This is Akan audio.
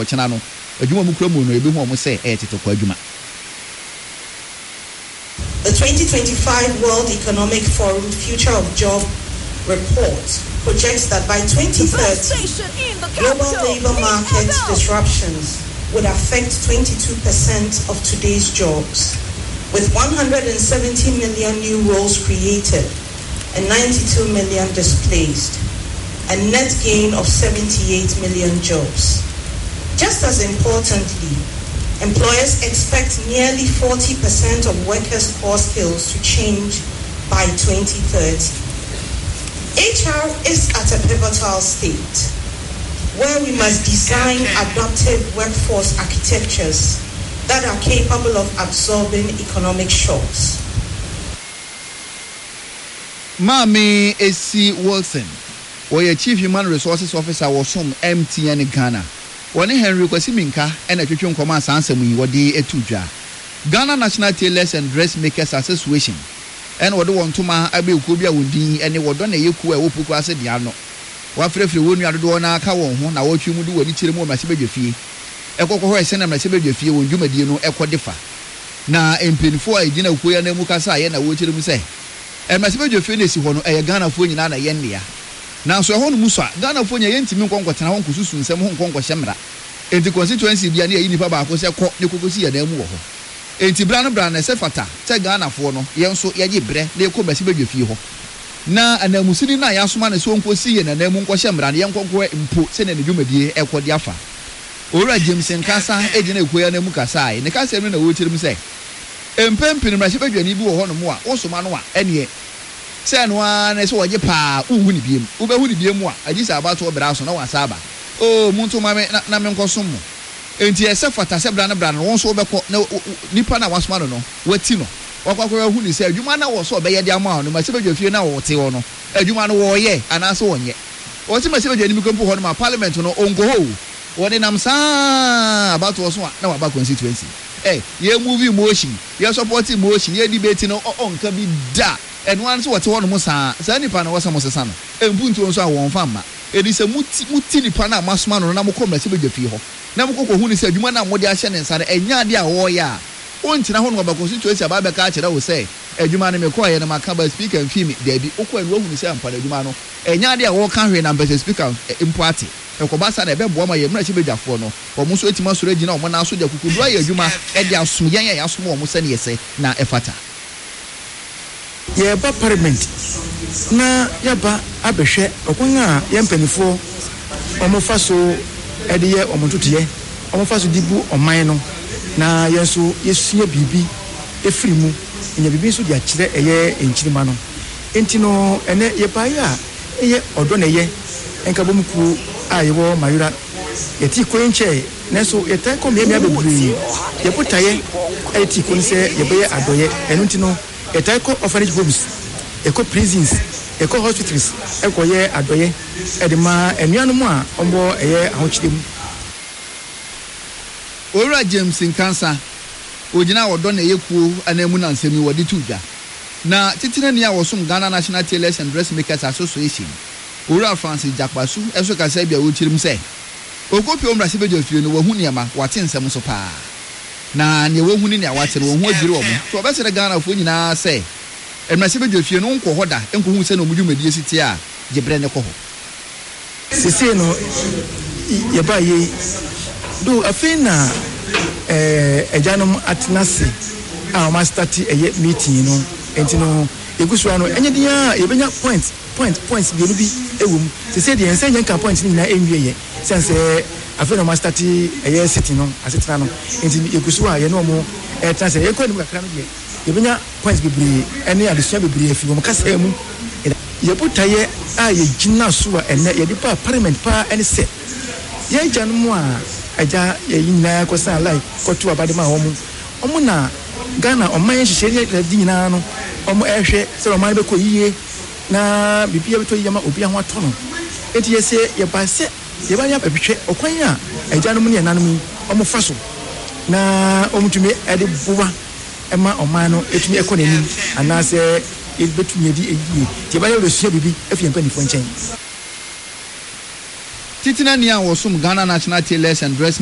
wɔkyena no adwuma mu kura mu no ebi hu ɔmo sɛ tetokɔ adwuma. The 2025 World Economic Forum Future of Job report projects that by 2030, global labor market disruptions would affect 22% of today's jobs, with 170 million new roles created and 92 million displaced, a net gain of 78 million jobs. Just as importantly, employers expect nearly 40% of workers' core skills to change by 2030. HR is at a pivotal state where we must design adaptive workforce architectures that are capable of absorbing economic shocks. Mami AC Wilson, where Chief Human Resources Officer was from MTN Ghana. One Henry Kwasiminka and a Chichon Command Sansami wadi etuja. Ghana National Tailors and Dressmakers Association. And what do want to ma abi ukubia wundi and what done a yoku a wopuku ase diano. Wafrefri wonu adona ka won ho na wotwi mu du wani kyire mu masebe fie. Ekoko ho ese na masebe fie won dwumadie no ekodefa. Na empinfo a egina ukuya na mu kasa ye na wokyire mu se. Masebe fie na esi ho no Ghana fo nyina na ye nea. Na so ho no muso Ghana fo nya ye ntimi nkonkotena ho nkosusu nsem ho nkonkohyemra. Enti constituency bia na ye nipa ba ko se kɔ ne kokosi ya na mu wo ho. Enti bra na se fata te Ghana fo no ye nso ye bre na ekɔ masebe fie ho. Na anamusini na yasoma na so nkosi ye na namu nkohyemra na ye nkonko mpo se na dwumadie ekɔde afa. Ora James Nkasa ejina ekoya na mu kasa ai ne kasa mu na wo kyerem se empempin mra hye badwani bi wo ho no mo a wo soma no a ene se no a na se woje pa uhu ni biem wo behu ni biem a agisa abato bra so na wasaba o muntu ma me na me nkosom mo enti ese fata se bra no won so wo bekɔ na nipa na wasoma no wati no wakwakwa hu ni se adwuma na wo so obeye de ama no ma se badwa fie na wo te wo no adwuma no wo ye ana so wonye wo se ma se badwani mi kompo ho no ma parliament no ongo ho woni nam sa about wo so na wa ba constituency ye movie motion ye support motion ye debate no onka bi da eno an so wote wo no mo sa nipa na wo sa mo sesa no empuntu nso a won fa ma edi se muti nipa na masoma no na mo kɔ mrase badwa fie ho na mo kokɔ hu ni se adwuma na mo de ahye ne nsa enya de a wo ya ontina ho no ba constituency aba be ka kyerɛ wo se adwuma no me kɔ ye na maka ba speaker mfimi da bi okɔ anu hu ni se ampa adwuma no enya de a wo ka hwe na mbese speaker import ekobasa na ebebo ma ye mra hye bedwafo no omo so etima so regina omo na so de kukudu aye adwuma e de asom yen ya asom omo se ne yese na efata ye ba parliament na ya ba abehwe okon a ye mpanifo omo fa so e de ye omo tutuye omo fa so dibu oman no na ye so yesua bibi efiri mu nya bibi so de akire eye enchirima no enti no ene ye ba ya eye odo na ye enka bomuku ayewo mayura yeti ko enche neso yetan ko me abebri ye putaye eti ko nse ye beye adoye enu ntino yetan ko orphanage homes eko prisons eko hospitals eko ye adoye edema enuanu mu a ombo eye ahochidem. Ora James Nkansa ogina wodo na yekuo anamu na nsemi wodi tudwa na titina ni a wosom Ghana National Tailors and Dressmakers Association. Ora Francis Jakpasu eso ka say bia wo chirim say okopi omra se bejo fie no wahu niama wate nsem so pa na ne wahu ni ne awate no wahu adwire omo to obese Ghana fo nyina say emra se bejo fie no nko hoda enko hu se no mudwumadi esiti a gebre ne ko ho sisi no ye ba ye do afina ejanom atnase a ma start eye meeting no enti no egusuwa no enye dia ye benya points bi bi ewum se se de ense nyanka points ni na enwie ye sense afena ma start eye city no asetra no enti egusuwa ye no mo trans ye ko ni kakra no ye ye benya points bibiri ene adesua bibiri afi mo kasa mu ye putaye a ye gina so a ene ye di pa parliament pa ene se ye janu mu a aja ye nyina ko sa like ko to abade ma omo na Ghana oman hihye ye di nyina no omo ehwe se oman be ko yiye na bibia beto yama obi ho atono enti yese ye ba se ye ba ya behwe okwan a agyanom ne nanom omo fa so na omutumi ede buwa ema oman no etumi ekonomi anase ye betumi edi eyi ye ba ya resua bibi afie mpanifo nchen titina ni a wosom Ghana National Tailors and Dress